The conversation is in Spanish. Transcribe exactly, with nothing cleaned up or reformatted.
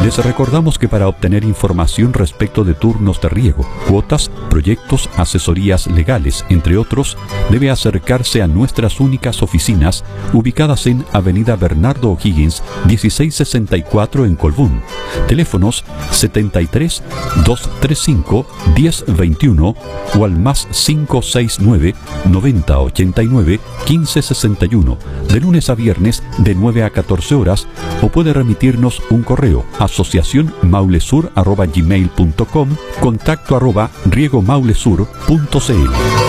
Les recordamos que para obtener información respecto de turnos de riego, cuotas, proyectos, asesorías legales, entre otros, debe acercarse a nuestras únicas oficinas ubicadas en Avenida Bernardo O'Higgins, dieciséis sesenta y cuatro en Colbún. Teléfonos setenta y tres, doscientos treinta y cinco, diez veintiuno o al más cinco seis nueve, noventa ochenta y nueve, quince sesenta y uno, de lunes a viernes de nueve a catorce horas, o puede remitirnos un correo asociación maulesur arroba gmail punto com, contacto arroba riego maulesur punto cl.